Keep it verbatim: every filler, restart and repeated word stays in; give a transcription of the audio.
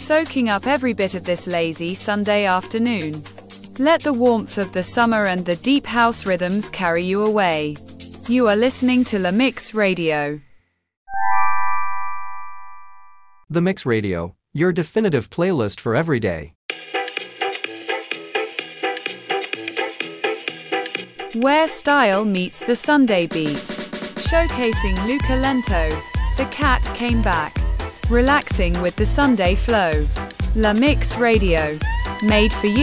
soaking up every bit of this lazy Sunday afternoon. Let the warmth of the summer and the deep house rhythms carry you away. You are listening to La Mix Radio. The Mix Radio, your definitive playlist for every day. Where style meets the Sunday beat. Showcasing Luca Lento, The Cat Came Back. Relaxing with the Sunday flow. La Mix Radio. Made for you.